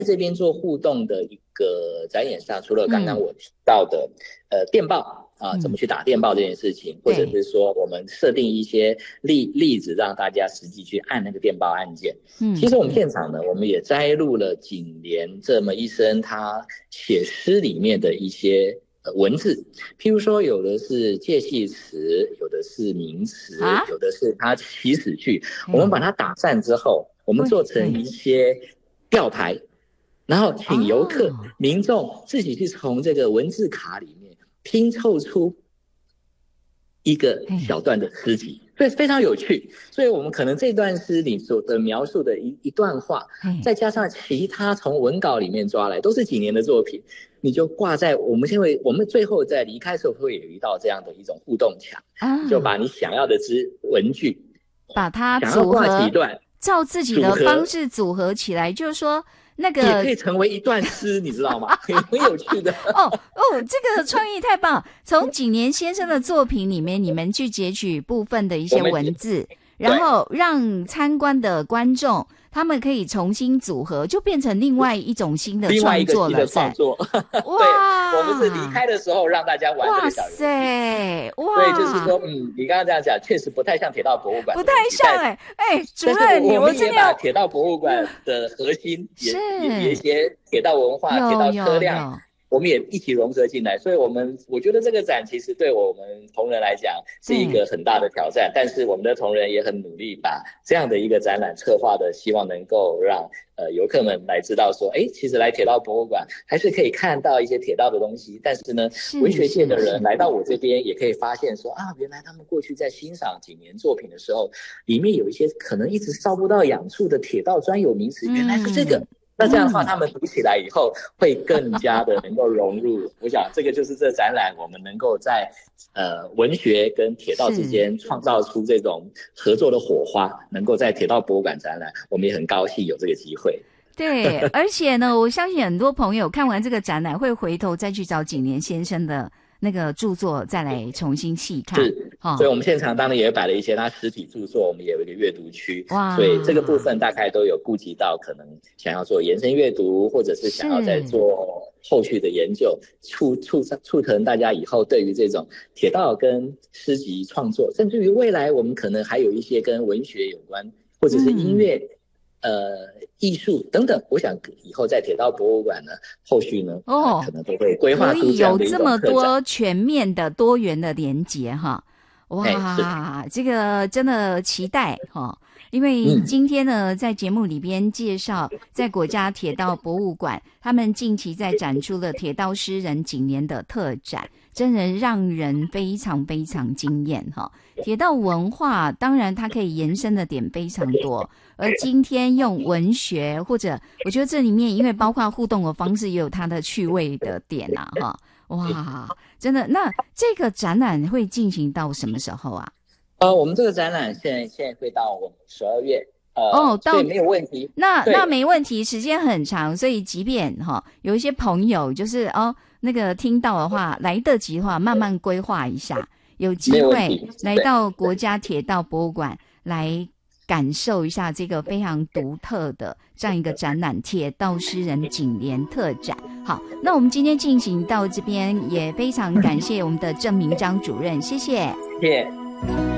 这边做互动的一个展演上，除了刚刚我提到的电报怎么去打电报这件事情，或者是说我们设定一些例子让大家实际去按那个电报按键。其实我们现场呢，我们也摘录了景莲这么一生他写诗里面的一些文字，譬如说有的是介系词，有的是名词，有的是他起始句，我们把它打散之后，我们做成一些吊牌，然后请游客、民众自己去从这个文字卡里面拼凑出一个小段的诗集，所以非常有趣。所以我们可能这段诗里所的描述的一段话，再加上其他从文稿里面抓来，都是几年的作品，你就挂在我们最后在离开的时候会有一道这样的一种互动墙，就把你想要的文句， 把它组合几段， 照自己的方式组合起来，就是说。那个也可以成为一段诗，你知道吗？很有趣的。 这个创意太棒！从景莲先生的作品里面，你们去截取部分的一些文字，然后让参观的观众他们可以重新组合，就变成另外一种新的创作了。 另外一个新的创作。 哇！ 对，我们是离开的时候让大家玩这个小游戏。 哇！ 所以就是说，你刚刚这样讲，确实不太像铁道博物馆， 不太像主任， 我们也把铁道博物馆的核心也一些铁道文化、铁道车辆。我们也一起融合进来，所以我觉得这个展其实对我们同仁来讲是一个很大的挑战，但是我们的同仁也很努力把这样的一个展览策划的，希望能够让游客们来知道说，其实来铁道博物馆还是可以看到一些铁道的东西，但是呢，文学界的人来到我这边也可以发现说原来他们过去在欣赏景莲作品的时候，里面有一些可能一直烧不到痒处的铁道专有名词，原来是这个。那这样的话，他们读起来以后会更加的能够融入。我想，这个就是这展览我们能够在文学跟铁道之间创造出这种合作的火花，能够在铁道博物馆展览，我们也很高兴有这个机会。 对，而且呢，我相信很多朋友看完这个展览会回头再去找景莲先生的那个著作再来重新细看。 是，所以我们现场当然也摆了一些他实体著作，我们也有一个阅读区，所以这个部分大概都有顾及到可能想要做延伸阅读，或者是想要再做后续的研究，促成大家以后对于这种铁道跟诗集创作，甚至于未来我们可能还有一些跟文学有关，或者是音乐艺术等等，我想以后在铁道博物馆呢，后续呢，可能都会规划出这样的一种可以有这么多全面的多元的连结哈，哇，这个真的期待哈。因为今天呢，在节目里边介绍，在国家铁道博物馆，他们近期在展出了铁道诗人景莲的特展，真的让人非常非常惊艳哈。铁道文化当然它可以延伸的点非常多，而今天用文学或者我觉得这里面因为包括互动的方式也有它的趣味的点啊哈，哇，真的。那这个展览会进行到什么时候啊？ 我们这个展览现在会到我们12月，所以没有问题。 那没问题，时间很长，所以即便有一些朋友就是那个听到的话，来得及的话，慢慢规划一下，有机会来到国家铁道博物馆来感受一下这个非常独特的这样一个展览——铁道诗人景莲特展。好，那我们今天进行到这边，也非常感谢我们的郑明章主任，谢谢。 谢谢。